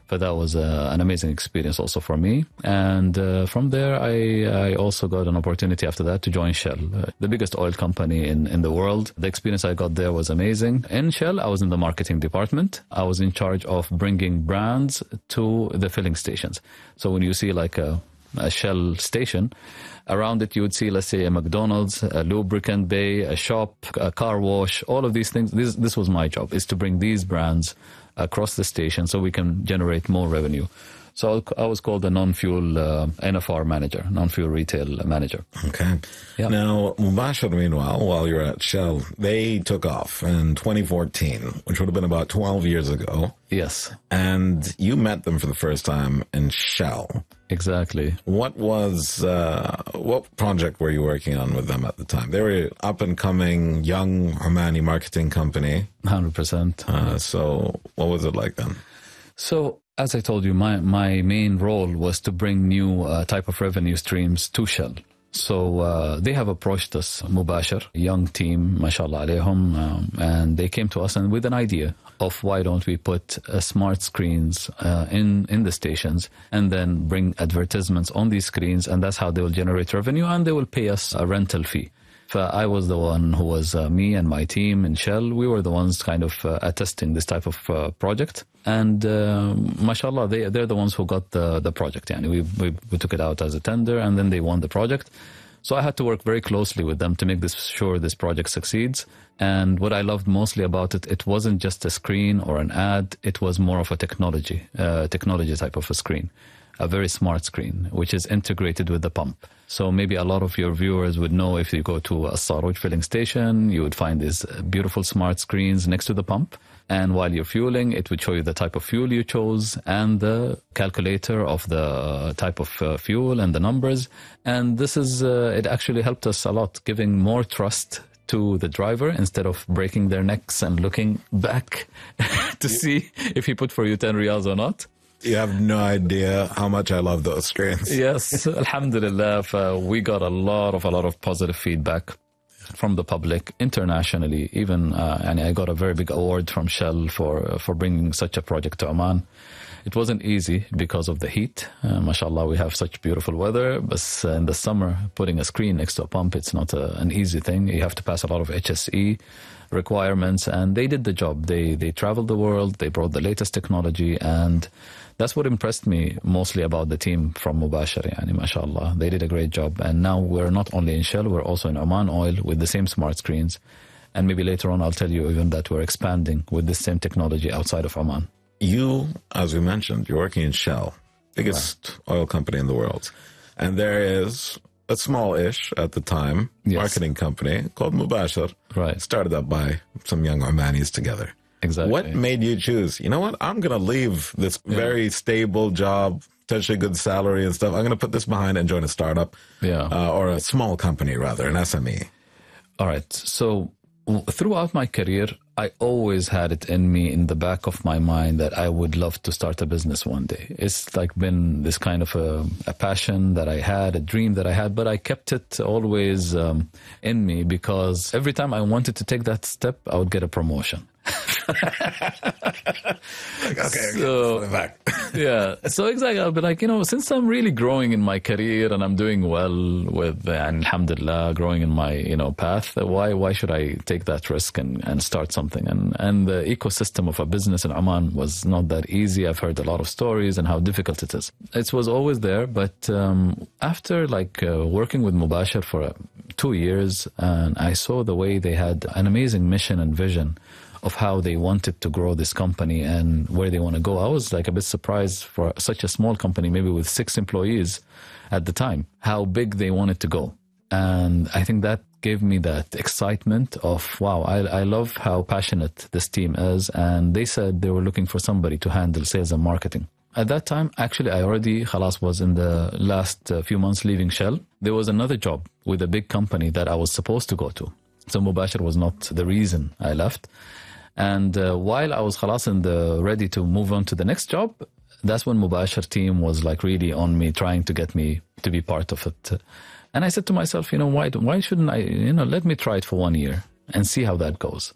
But that was an amazing experience also for me. And from there, I also got an opportunity after that to join Shell, the biggest oil company in the world. The experience I got there was amazing. In Shell, I was in the marketing department. I was in charge of bringing brands to the filling stations. So when you see like a Shell station, around it you would see, let's say, a McDonald's, a lubricant bay, a shop, a car wash, all of these things. This was my job, is to bring these brands across the station so we can generate more revenue. So I was called a non-fuel NFR manager, non-fuel retail manager. Okay. Yep. Now, Mubashir, meanwhile, while you're at Shell, they took off in 2014, which would have been about 12 years ago. Yes. And you met them for the first time in Shell. Exactly. What project were you working on with them at the time? They were up and coming, young Omani marketing company. 100%. So what was it like then? So, as I told you, my main role was to bring new type of revenue streams to Shell. So they have approached us, Mubashir, young team, mashallah alayhum, and they came to us and with an idea of why don't we put smart screens in the stations and then bring advertisements on these screens, and that's how they will generate revenue and they will pay us a rental fee. I was the one who was, me and my team in Shell, we were the ones kind of attesting this type of project. And mashallah, they're the ones who got the project. Yani we took it out as a tender and then they won the project. So I had to work very closely with them to make sure this project succeeds. And what I loved mostly about it, it wasn't just a screen or an ad. It was more of a technology type of a screen. A very smart screen, which is integrated with the pump. So maybe a lot of your viewers would know if you go to a Sarouj filling station, you would find these beautiful smart screens next to the pump. And while you're fueling, it would show you the type of fuel you chose and the calculator of the type of fuel and the numbers. And this is, it actually helped us a lot, giving more trust to the driver instead of breaking their necks and looking back to see if he put for you 10 riyals or not. You have no idea how much I love those screens. Yes, alhamdulillah, we got a lot of positive feedback from the public internationally. Even and I got a very big award from Shell for bringing such a project to Oman. It wasn't easy because of the heat. Mashallah, we have such beautiful weather, but in the summer, putting a screen next to a pump, it's not an easy thing. You have to pass a lot of HSE requirements, and they did the job. They traveled the world, they brought the latest technology, and that's what impressed me mostly about the team from Mubashir. Yani, mashallah, they did a great job. And now we're not only in Shell, we're also in Oman Oil with the same smart screens. And maybe later on, I'll tell you even that we're expanding with the same technology outside of Oman. You, as we mentioned, you're working in Shell, biggest oil company in the world. And there is a small-ish, at the time, marketing company called Mubashir. Right. Started up by some young Omanis together. Exactly. What made you choose, you know what, I'm going to leave this very stable job, potentially good salary and stuff. I'm going to put this behind and join a startup or a small company, rather, an SME. All right. So throughout my career, I always had it in me, in the back of my mind, that I would love to start a business one day. It's like been this kind of a passion that I had, a dream that I had, but I kept it always in me because every time I wanted to take that step, I would get a promotion. So exactly, I'll be like, since I'm really growing in my career and I'm doing well with, and alhamdulillah, growing in my path, why should I take that risk and start something? And the ecosystem of a business in Oman was not that easy. I've heard a lot of stories and how difficult it is. It was always there, but after working with Mubashir for 2 years, and I saw the way they had an amazing mission and vision of how they wanted to grow this company and where they want to go. I was like a bit surprised for such a small company, maybe with 6 employees at the time, how big they wanted to go. And I think that gave me that excitement of, wow, I love how passionate this team is. And they said they were looking for somebody to handle sales and marketing. At that time, actually, I already was in the last few months leaving Shell. There was another job with a big company that I was supposed to go to. So Mubashir was not the reason I left. And while I was ready to move on to the next job, that's when Mubashir team was really on me, trying to get me to be part of it. And I said to myself, why shouldn't I, let me try it for 1 year and see how that goes.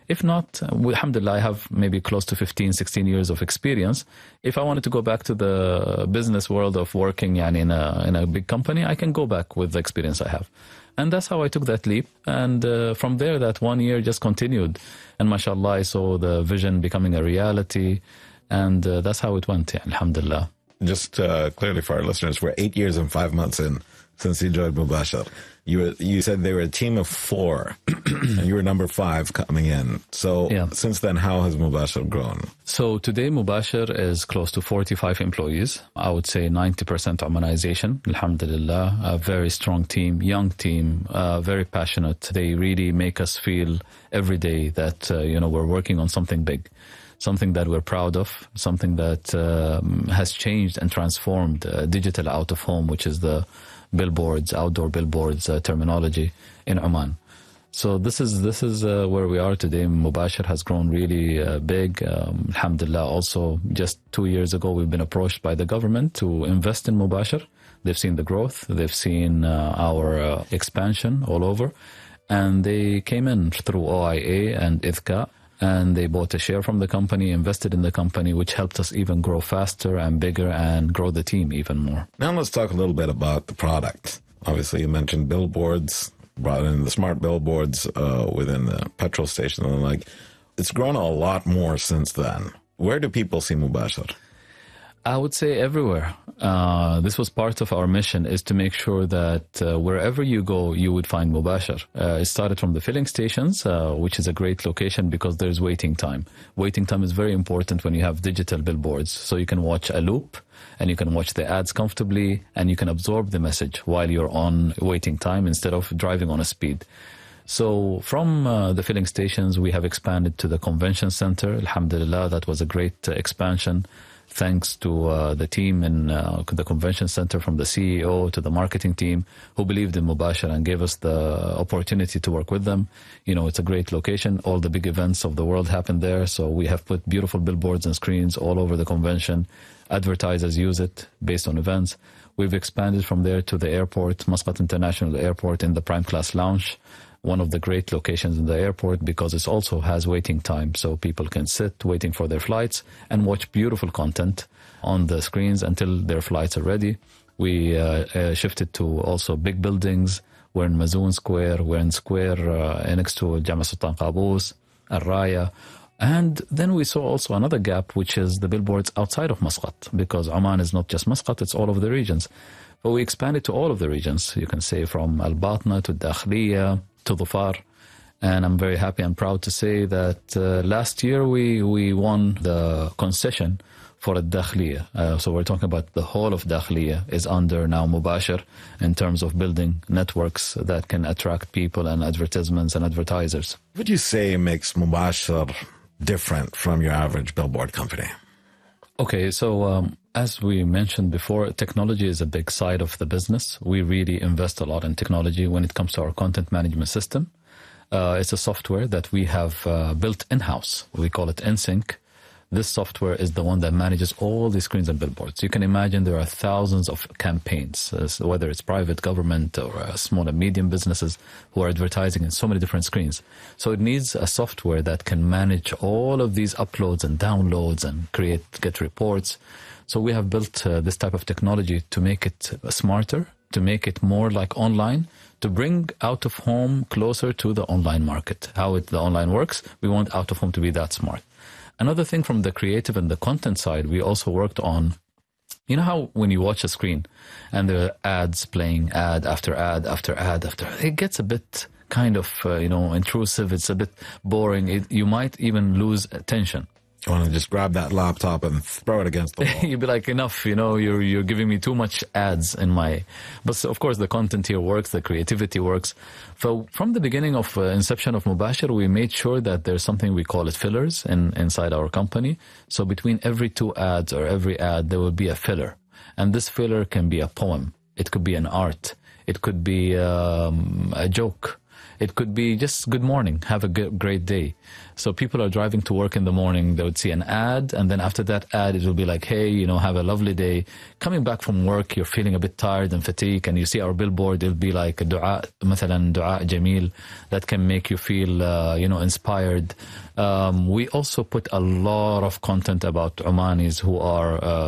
If not, alhamdulillah, I have maybe close to 15, 16 years of experience. If I wanted to go back to the business world of working in a big company, I can go back with the experience I have. And that's how I took that leap. And from there, that 1 year just continued. And mashallah, I saw the vision becoming a reality. And that's how it went, alhamdulillah. Just clearly for our listeners, we're 8 years and 5 months in since you joined Mubashir. You said they were a team of 4, and you were number 5 coming in. So since then, how has Mubashir grown? So today, Mubashir is close to 45 employees. I would say 90% Omanization, alhamdulillah. A very strong team, young team, very passionate. They really make us feel every day that, we're working on something big. Something that we're proud of, something that has changed and transformed digital out of home, which is the billboards, outdoor billboards terminology in Oman. So this is where we are today. Mubashir has grown really big. Alhamdulillah, also just 2 years ago, we've been approached by the government to invest in Mubashir. They've seen the growth. They've seen our expansion all over. And they came in through OIA and IDHKA. And they bought a share from the company, invested in the company, which helped us even grow faster and bigger and grow the team even more. Now let's talk a little bit about the product. Obviously, you mentioned billboards, brought in the smart billboards within the petrol station and the like. It's grown a lot more since then. Where do people see Mubashir? I would say everywhere. This was part of our mission, is to make sure that wherever you go, you would find Mubashir. It started from the filling stations, which is a great location because there's waiting time. Waiting time is very important when you have digital billboards. So you can watch a loop and you can watch the ads comfortably and you can absorb the message while you're on waiting time instead of driving on a speed. So from the filling stations, we have expanded to the convention center. Alhamdulillah, that was a great expansion. Thanks to the team in the convention center, from the CEO to the marketing team, who believed in Mubashir and gave us the opportunity to work with them. It's a great location. All the big events of the world happen there. So we have put beautiful billboards and screens all over the convention. Advertisers use it based on events. We've expanded from there to the airport, Muscat International Airport, in the Prime Class Lounge. One of the great locations in the airport because it also has waiting time, so people can sit waiting for their flights and watch beautiful content on the screens until their flights are ready. We shifted to also big buildings. We're in Mazoon Square, we're in Square next to Jama Sultan Qaboos, Al Raya. And then we saw also another gap, which is the billboards outside of Muscat, because Oman is not just Muscat, it's all of the regions. But we expanded to all of the regions. You can say from Al Batna to Dakhliya to Dhufar. And I'm very happy and proud to say that last year we won the concession for Dakhliya. So we're talking about the whole of Dakhliya is under now Mubashir in terms of building networks that can attract people and advertisements and advertisers. What would you say makes Mubashir different from your average billboard company? Okay, so as we mentioned before, technology is a big side of the business. We really invest a lot in technology when it comes to our content management system. It's a software that we have built in-house. We call it NSYNC. This software is the one that manages all the screens and billboards. You can imagine there are thousands of campaigns, whether it's private, government, or small and medium businesses who are advertising in so many different screens. So it needs a software that can manage all of these uploads and downloads and get reports. So we have built this type of technology to make it smarter, to make it more like online, to bring out of home closer to the online market. How the online works, we want out of home to be that smart. Another thing from the creative and the content side, we also worked on, you know how when you watch a screen and there are ads playing ad after ad after ad after, it gets a bit kind of, intrusive. It's a bit boring. You might even lose attention. I want to just grab that laptop and throw it against the wall. You'd be like, enough, you're giving me too much ads in my... But of course, the content here works, the creativity works. So from the beginning of inception of Mubashir, we made sure that there's something we call it fillers inside our company. So between every 2 ads or every ad, there will be a filler. And this filler can be a poem. It could be an art. It could be a joke. It could be just good morning, have a great day. So people are driving to work in the morning, they would see an ad, and then after that ad, it will be like, hey, you know, have a lovely day. Coming back from work, you're feeling a bit tired and fatigued, and you see our billboard, it'll be like a dua, مثلا dua jameel, that can make you feel, you know, inspired. We also put a lot of content about Omanis who are